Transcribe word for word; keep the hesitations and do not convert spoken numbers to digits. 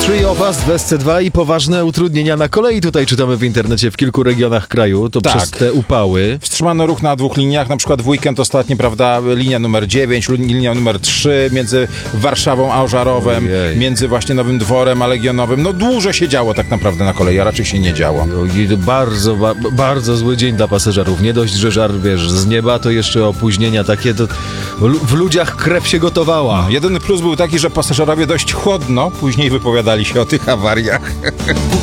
Three of Us w S C dwa i poważne utrudnienia na kolei. Tutaj czytamy w internecie w kilku regionach kraju. To Tak. przez te upały. Wstrzymano ruch na dwóch liniach, na przykład w weekend ostatni, prawda, linia numer dziewięć, linia numer trzy między Warszawą a Ożarowem, Ojej. między właśnie Nowym Dworem a Legionowym. No dłużej się działo tak naprawdę na kolei, a raczej się nie działo. I to bardzo, ba, bardzo zły dzień dla pasażerów. Nie dość, że żar, wiesz, z nieba, to jeszcze opóźnienia takie, to w ludziach krew się gotowała. Jedyny plus był taki, że pasażerowie dość chłodno później wypowiadali się o tych awariach.